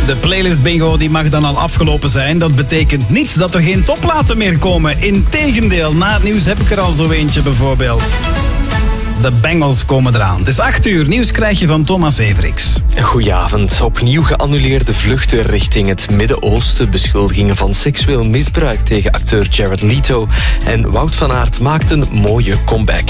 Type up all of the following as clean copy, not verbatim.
De playlist bingo die mag dan al afgelopen zijn. Dat betekent niet dat er geen topplaten meer komen. Integendeel, na het nieuws heb ik er al zo eentje bijvoorbeeld. De Bengals komen eraan. Het is 8 uur. Nieuws krijg je van Thomas Everix. Goedenavond. Opnieuw geannuleerde vluchten richting het Midden-Oosten. Beschuldigingen van seksueel misbruik tegen acteur Jared Leto. En Wout van Aert maakt een mooie comeback.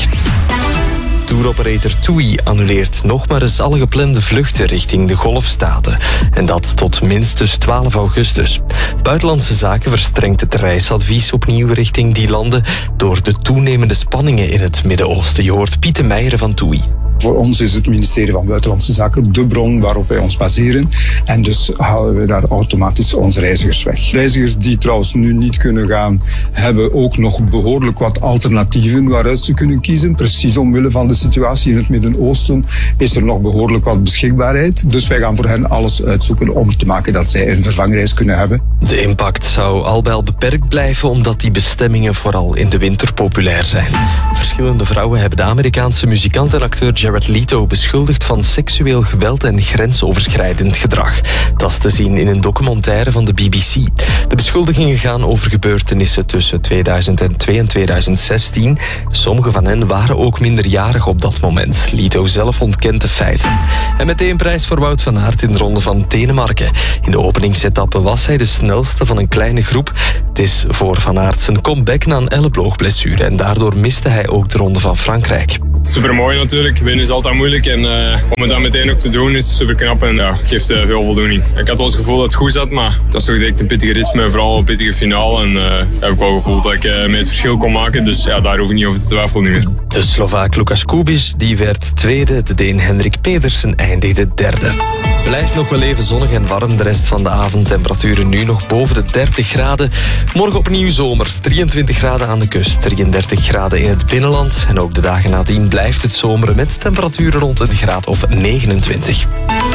Touroperator TUI annuleert nog maar eens alle geplande vluchten richting de Golfstaten. En dat tot minstens 12 augustus. Buitenlandse Zaken verstrengt het reisadvies opnieuw richting die landen door de toenemende spanningen in het Midden-Oosten. Je hoort Piet de Meijeren van TUI. Voor ons is het ministerie van Buitenlandse Zaken de bron waarop wij ons baseren. En dus halen we daar automatisch onze reizigers weg. Reizigers die trouwens nu niet kunnen gaan, hebben ook nog behoorlijk wat alternatieven waaruit ze kunnen kiezen. Precies omwille van de situatie in het Midden-Oosten is er nog behoorlijk wat beschikbaarheid. Dus wij gaan voor hen alles uitzoeken om te maken dat zij een vervangreis kunnen hebben. De impact zou al bij al beperkt blijven omdat die bestemmingen vooral in de winter populair zijn. Verschillende vrouwen hebben de Amerikaanse muzikant en acteur Jared Leto beschuldigd van seksueel geweld en grensoverschrijdend gedrag. Dat is te zien in een documentaire van de BBC. De beschuldigingen gaan over gebeurtenissen tussen 2002 en 2016. Sommige van hen waren ook minderjarig op dat moment. Leto zelf ontkent de feiten. En meteen prijs voor Wout van Aert in de ronde van Denemarken. In de openingsetappe was hij de snelste van een kleine groep. Het is voor Van Aert zijn comeback na een elleboogblessure en daardoor miste hij ook de ronde van Frankrijk. Supermooi natuurlijk. Winnen is altijd moeilijk en om het dan meteen ook te doen is super knap en geeft veel voldoening. Ik had wel het gevoel dat het goed zat, maar dat is toch direct een pittige ritme, vooral een pittige finale. En heb ik wel gevoeld dat ik mee het verschil kon maken, dus daar hoef ik niet over te twijfelen nu meer. De Slovaak Lukas Kubiš die werd tweede, de Deen Henrik Pedersen eindigde derde. Blijft nog wel even zonnig en warm. De rest van de avond temperaturen nu nog boven de 30 graden. Morgen opnieuw zomers. 23 graden aan de kust, 33 graden in het binnenland. En ook de dagen nadien blijft het zomeren met temperaturen rond een graad of 29.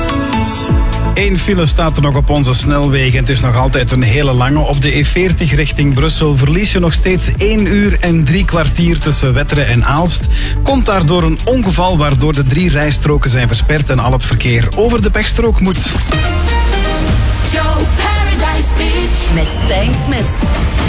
1 file staat er nog op onze snelwegen. Het is nog altijd een hele lange. Op de E40 richting Brussel verlies je nog steeds 1 uur en 3 kwartier tussen Wetteren en Aalst. Komt daardoor een ongeval waardoor de 3 rijstroken zijn versperd en al het verkeer over de pechstrook moet. Joe Paradise Beach met Stijn Smits.